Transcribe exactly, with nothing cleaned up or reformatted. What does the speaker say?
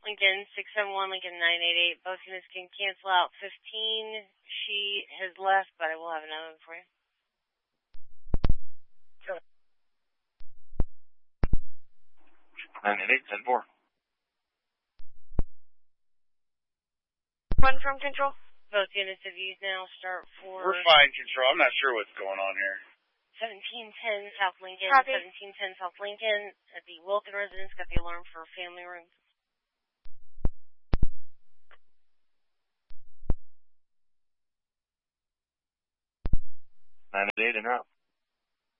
Lincoln, six seven one, Lincoln, nine eight eight. Both units can cancel out fifteen. She has left, but I will have another one for you. Sure. nine eight eight, ten four. One from Control. Both units have used now. Start for... We're fine, Control. I'm not sure what's going on here. seventeen ten South Lincoln. Copy. seventeen ten South Lincoln. At the Wilkin residence, got the alarm for family room. nine eight eight, en route.